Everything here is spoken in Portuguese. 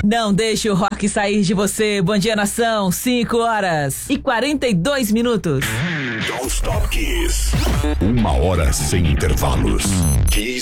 Não deixe o rock sair de você. Bom dia, nação. 5h42. Don't Stop Kiss. 1 hora sem intervalos. Kiss